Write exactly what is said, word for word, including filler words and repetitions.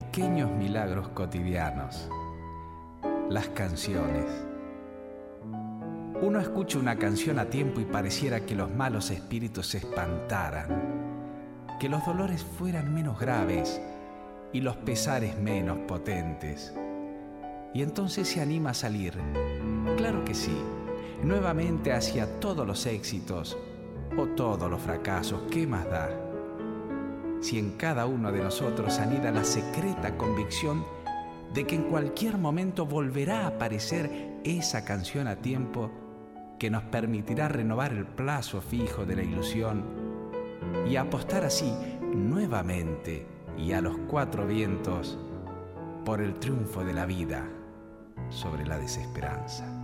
pequeños milagros cotidianos, las canciones. Uno escucha una canción a tiempo y pareciera que los malos espíritus se espantaran, que los dolores fueran menos graves y los pesares menos potentes. Y entonces se anima a salir, claro que sí, nuevamente hacia todos los éxitos o todos los fracasos, ¿qué más da? Si en cada uno de nosotros anida la secreta convicción de que en cualquier momento volverá a aparecer esa canción a tiempo que nos permitirá renovar el plazo fijo de la ilusión y apostar así nuevamente y a los cuatro vientos por el triunfo de la vida sobre la desesperanza.